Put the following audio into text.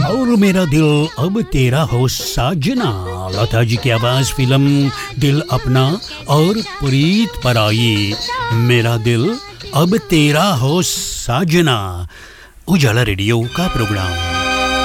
और मेरा दिल अब तेरा हो साजना, लता जी की आवाज, फिल्म दिल अपना और प्रीत पर आई। मेरा दिल अब तेरा हो साजना, उजाला रेडियो का प्रोग्राम।